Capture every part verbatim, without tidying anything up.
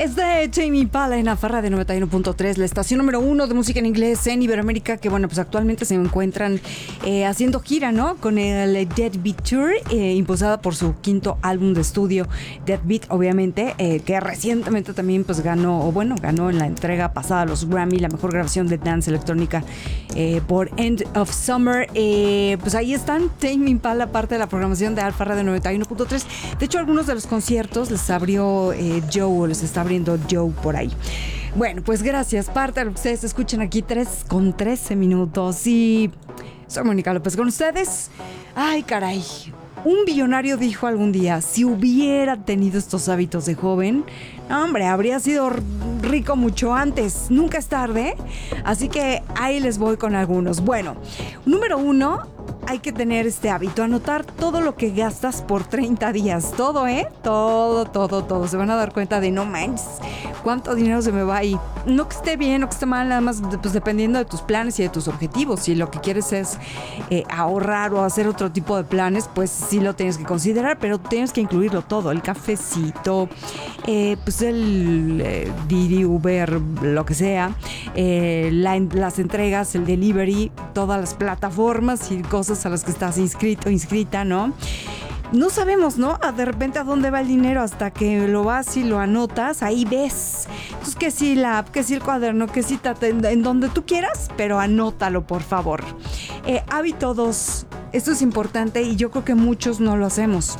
Es de Tame Impala en Alfa Radio noventa y uno punto tres, la estación número uno de música en inglés en Iberoamérica, que bueno, pues actualmente se encuentran eh, haciendo gira, ¿no? Con el Dead Beat Tour, eh, impulsada por su quinto álbum de estudio, Dead Beat, obviamente, eh, que recientemente también pues ganó, o bueno, ganó en la entrega pasada los Grammy, la mejor grabación de dance electrónica eh, por End of Summer. Eh, pues ahí están, Tame Impala, parte de la programación de Alfa Radio noventa y uno punto tres. De hecho, algunos de los conciertos les abrió eh, Joe, o les está abriendo Joe por ahí. Bueno, pues gracias. Parte de lo que ustedes escuchan aquí, tres con trece minutos. Y soy Mónica López con ustedes. Ay, caray. Un billonario dijo algún día, si hubiera tenido estos hábitos de joven, no, hombre, habría sido rico mucho antes. Nunca es tarde. Así que ahí les voy con algunos. Bueno, número uno, hay que tener este hábito, anotar todo lo que gastas por treinta días. Todo, ¿eh? Todo, todo, todo. Se van a dar cuenta de no manches, cuánto dinero se me va ahí. No que esté bien o que esté mal, nada más pues dependiendo de tus planes y de tus objetivos. Si lo que quieres es eh, ahorrar o hacer otro tipo de planes, pues sí lo tienes que considerar, pero tienes que incluirlo todo. El cafecito, eh, pues el eh, Didi, Uber, lo que sea, eh, la, las entregas, el delivery, todas las plataformas y cosas a las que estás inscrito, inscrita, ¿no? No sabemos, ¿no? De repente a dónde va el dinero hasta que lo vas y lo anotas, ahí ves. Entonces, que si la app, que si el cuaderno, que si te, en donde tú quieras, pero anótalo, por favor. Eh, hábito dos. Esto es importante y yo creo que muchos no lo hacemos.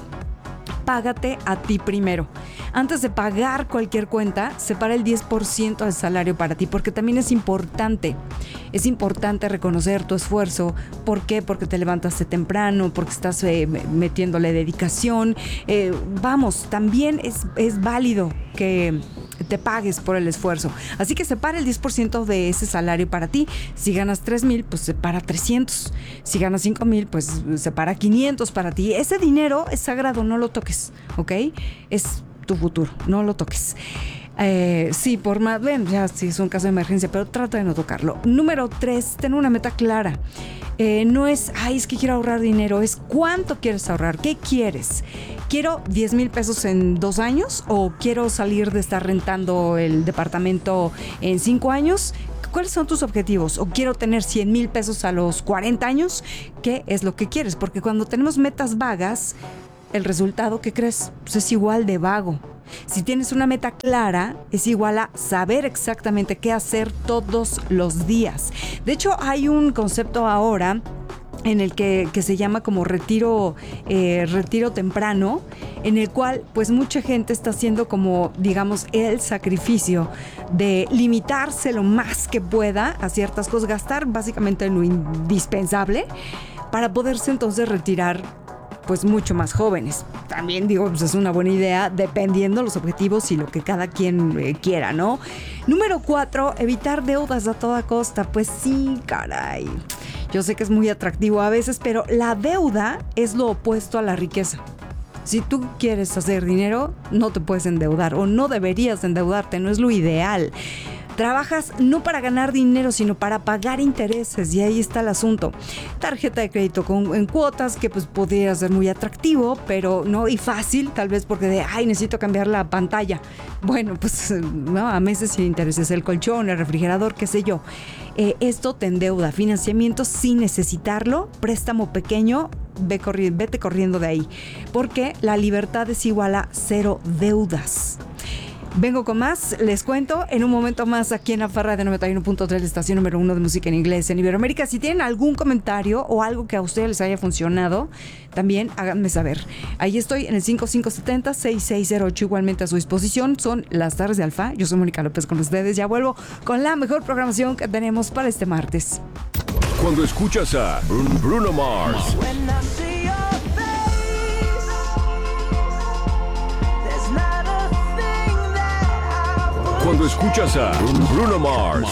Págate a ti primero. Antes de pagar cualquier cuenta, separa el diez por ciento del salario para ti, porque también es importante. Es importante reconocer tu esfuerzo. ¿Por qué? Porque te levantaste temprano, porque estás eh, metiéndole dedicación. Eh, vamos, también es, es válido que te pagues por el esfuerzo. Así que separa el diez por ciento de ese salario para ti. Si ganas tres mil, pues separa trescientos. Si ganas cinco mil, pues separa quinientos para ti. Ese dinero es sagrado, no lo toques, ¿ok? Es tu futuro, no lo toques. Eh, sí, por más, bueno, ya sí es un caso de emergencia, pero trata de no tocarlo. Número tres, ten una meta clara. Eh, no es, ay, es que quiero ahorrar dinero, es cuánto quieres ahorrar, qué quieres. ¿Quiero diez mil pesos en dos años o quiero salir de estar rentando el departamento en cinco años? ¿Cuáles son tus objetivos? ¿O quiero tener cien mil pesos a los cuarenta años? ¿Qué es lo que quieres? Porque cuando tenemos metas vagas, el resultado, ¿qué crees? Pues es igual de vago. Si tienes una meta clara, es igual a saber exactamente qué hacer todos los días. De hecho, hay un concepto ahora en el que, que se llama como retiro, eh, retiro temprano, en el cual pues mucha gente está haciendo como, digamos, el sacrificio de limitarse lo más que pueda a ciertas cosas, gastar básicamente en lo indispensable para poderse entonces retirar pues mucho más jóvenes. También digo, pues es una buena idea dependiendo los objetivos y lo que cada quien eh, quiera, ¿no? Número cuatro, evitar deudas a toda costa. Pues sí, caray. Yo sé que es muy atractivo a veces, pero la deuda es lo opuesto a la riqueza. Si tú quieres hacer dinero, no te puedes endeudar o no deberías endeudarte, no es lo ideal. Trabajas no para ganar dinero, sino para pagar intereses, y ahí está el asunto. Tarjeta de crédito con, en cuotas, que pues podría ser muy atractivo, pero no, y fácil, tal vez porque de, ay, necesito cambiar la pantalla. Bueno, pues no, a meses sin intereses, el colchón, el refrigerador, qué sé yo. Eh, esto te endeuda. Financiamiento sin necesitarlo, préstamo pequeño, ve corri- vete corriendo de ahí, porque la libertad es igual a cero deudas. Vengo con más, les cuento en un momento más aquí en Alfa Radio noventa y uno punto tres, la estación número uno de música en inglés en Iberoamérica. Si tienen algún comentario o algo que a ustedes les haya funcionado, también háganme saber. Ahí estoy en el cinco cinco siete cero, seis seis cero ocho, igualmente a su disposición. Son las tardes de Alfa. Yo soy Mónica López con ustedes. Ya vuelvo con la mejor programación que tenemos para este martes. Cuando escuchas a Bruno Mars, cuando escuchas a Bruno Mars,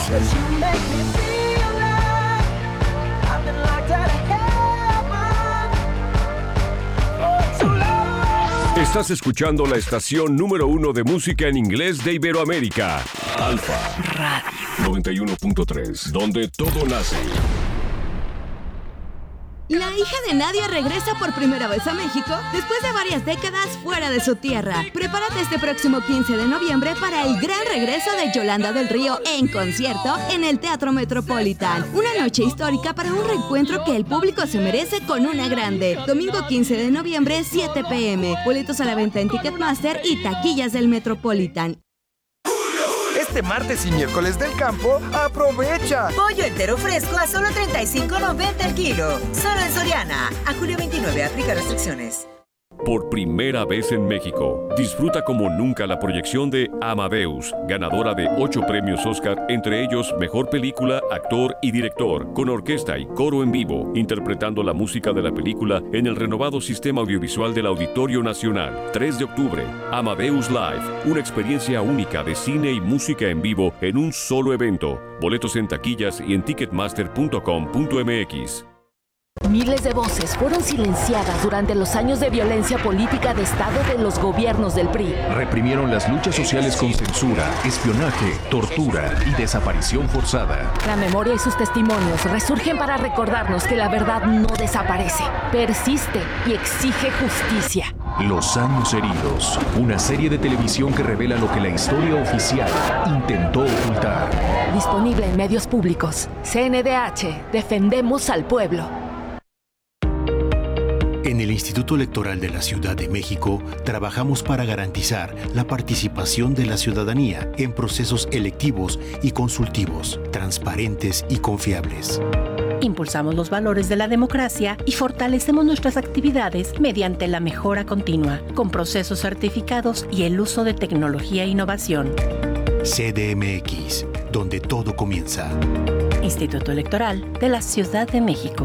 estás escuchando la estación número uno de música en inglés de Iberoamérica, Alfa Radio noventa y uno punto tres, donde todo nace. La hija de Nadia regresa por primera vez a México después de varias décadas fuera de su tierra. Prepárate este próximo quince de noviembre para el gran regreso de Yolanda del Río en concierto en el Teatro Metropolitan. Una noche histórica para un reencuentro que el público se merece con una grande. Domingo quince de noviembre, siete pe eme. Boletos a la venta en Ticketmaster y taquillas del Metropolitan. Este martes y miércoles del campo, ¡aprovecha! Pollo entero fresco a solo treinta y cinco noventa el kilo. Solo en Soriana. A julio veintinueve, aplica restricciones. Por primera vez en México, disfruta como nunca la proyección de Amadeus, ganadora de ocho premios Oscar, entre ellos Mejor Película, Actor y Director, con orquesta y coro en vivo, interpretando la música de la película en el renovado sistema audiovisual del Auditorio Nacional. tres de octubre, Amadeus Live, una experiencia única de cine y música en vivo en un solo evento. Boletos en taquillas y en ticketmaster punto com punto eme equis. Miles de voces fueron silenciadas durante los años de violencia política de Estado de los gobiernos del P R I. Reprimieron las luchas sociales con censura, espionaje, tortura y desaparición forzada. La memoria y sus testimonios resurgen para recordarnos que la verdad no desaparece, persiste y exige justicia. Los años heridos, una serie de televisión que revela lo que la historia oficial intentó ocultar. Disponible en medios públicos. C N D H, defendemos al pueblo. En el Instituto Electoral de la Ciudad de México, trabajamos para garantizar la participación de la ciudadanía en procesos electivos y consultivos, transparentes y confiables. Impulsamos los valores de la democracia y fortalecemos nuestras actividades mediante la mejora continua, con procesos certificados y el uso de tecnología e innovación. C D M X, donde todo comienza. Instituto Electoral de la Ciudad de México.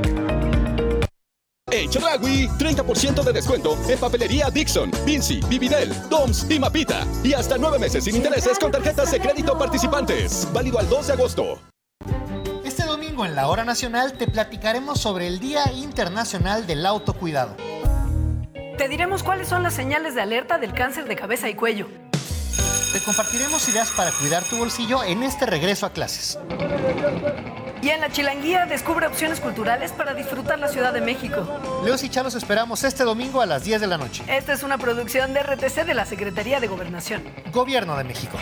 En Chedraui, treinta por ciento de descuento en papelería Dixon, Vinci, Vividel, Doms y Mapita. Y hasta nueve meses sin intereses con tarjetas de crédito participantes. Válido al dos de agosto. Este domingo en la Hora Nacional te platicaremos sobre el Día Internacional del Autocuidado. Te diremos cuáles son las señales de alerta del cáncer de cabeza y cuello. Te compartiremos ideas para cuidar tu bolsillo en este regreso a clases. Y en la Chilanguía descubre opciones culturales para disfrutar la Ciudad de México. Leos y Chalos esperamos este domingo a las diez de la noche. Esta es una producción de R T C de la Secretaría de Gobernación. Gobierno de México.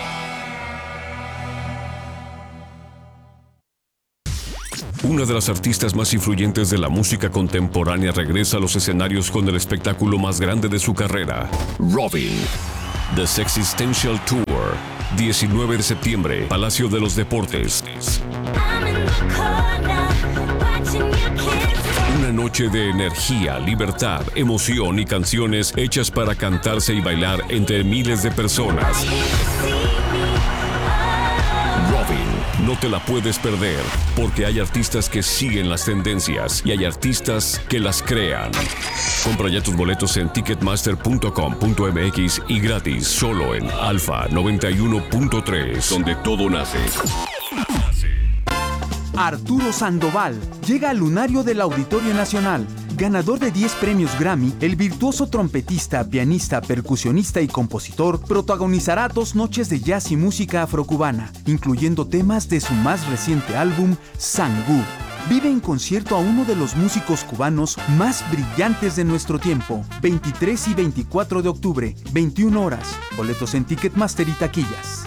Una de las artistas más influyentes de la música contemporánea regresa a los escenarios con el espectáculo más grande de su carrera, Robyn. The Sexistential Tour, diecinueve de septiembre, Palacio de los Deportes. Una noche de energía, libertad, emoción y canciones hechas para cantarse y bailar entre miles de personas. Robyn, no te la puedes perder, porque hay artistas que siguen las tendencias y hay artistas que las crean. Compra ya tus boletos en ticketmaster punto com punto eme equis y gratis solo en Alfa noventa y uno punto tres, donde todo nace. Arturo Sandoval llega al lunario del Auditorio Nacional. Ganador de diez premios Grammy, el virtuoso trompetista, pianista, percusionista y compositor protagonizará dos noches de jazz y música afrocubana, incluyendo temas de su más reciente álbum, Sangú. Vive en concierto a uno de los músicos cubanos más brillantes de nuestro tiempo. veintitrés y veinticuatro de octubre, veintiuna horas. Boletos en Ticketmaster y taquillas.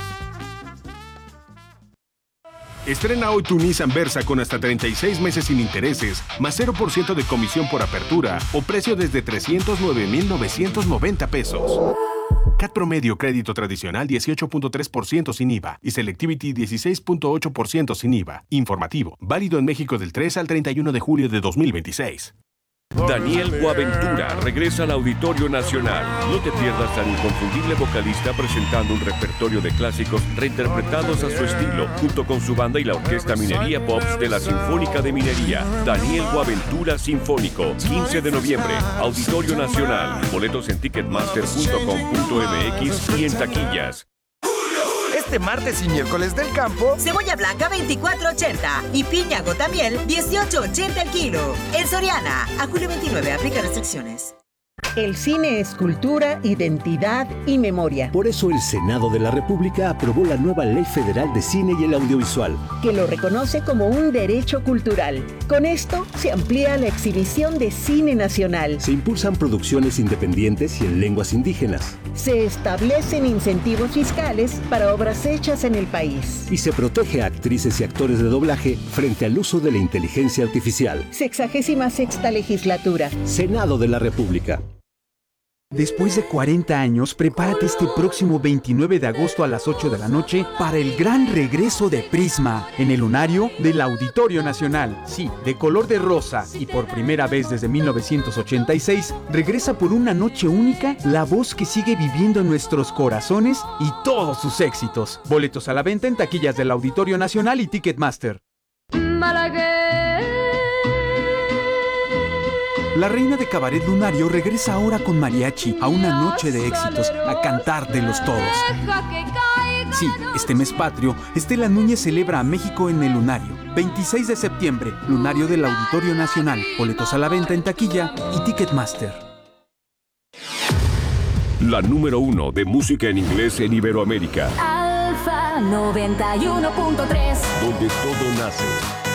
Estrena hoy tu Nissan Versa con hasta treinta y seis meses sin intereses, más cero por ciento de comisión por apertura o precio desde trescientos nueve mil novecientos noventa pesos. C A T promedio crédito tradicional dieciocho punto tres por ciento sin I V A y Selectivity dieciséis punto ocho por ciento sin I V A. Informativo. Válido en México del tres al treinta y uno de julio de dos mil veintiséis. Daniel Boaventura regresa al Auditorio Nacional. No te pierdas al inconfundible vocalista presentando un repertorio de clásicos reinterpretados a su estilo, junto con su banda y la Orquesta Minería Pops de la Sinfónica de Minería. Daniel Boaventura Sinfónico, quince de noviembre, Auditorio Nacional. Boletos en ticketmaster punto com punto eme equis y en taquillas. Este martes y miércoles del campo, cebolla blanca veinticuatro ochenta y piña gotamiel dieciocho ochenta el kilo. En Soriana, a julio veintinueve, aplica restricciones. El cine es cultura, identidad y memoria. Por eso el Senado de la República aprobó la nueva Ley Federal de Cine y el Audiovisual, que lo reconoce como un derecho cultural. Con esto se amplía la exhibición de cine nacional. Se impulsan producciones independientes y en lenguas indígenas. Se establecen incentivos fiscales para obras hechas en el país. Y se protege a actrices y actores de doblaje frente al uso de la inteligencia artificial. Sexagésima sexta legislatura. Senado de la República. Después de cuarenta años, prepárate este próximo veintinueve de agosto a las ocho de la noche para el gran regreso de Prisma en el lunario del Auditorio Nacional. Sí, de color de rosa y por primera vez desde mil novecientos ochenta y seis, regresa por una noche única la voz que sigue viviendo en nuestros corazones y todos sus éxitos. Boletos a la venta en taquillas del Auditorio Nacional y Ticketmaster. La reina de cabaret lunario regresa ahora con mariachi a una noche de éxitos, a cantártelos todos. Sí, este mes patrio, Estela Núñez celebra a México en el lunario. veintiséis de septiembre, lunario del Auditorio Nacional. Boletos a la venta en taquilla y Ticketmaster. La número uno de música en inglés en Iberoamérica. Alfa noventa y uno punto tres. Donde todo nace.